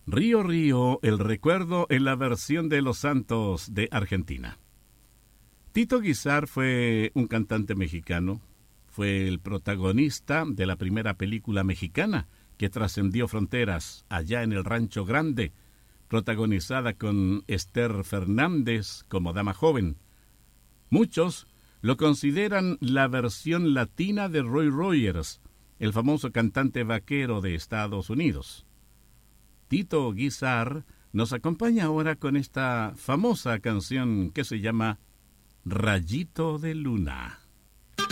Río Río, el recuerdo en la versión de Los Santos de Argentina. Tito Guízar fue un cantante mexicano, fue el protagonista de la primera película mexicana que trascendió fronteras allá en el Rancho Grande, protagonizada con Esther Fernández como dama joven. Muchos lo consideran la versión latina de Roy Rogers, el famoso cantante vaquero de Estados Unidos. Tito Guízar nos acompaña ahora con esta famosa canción que se llama Rayito de Luna.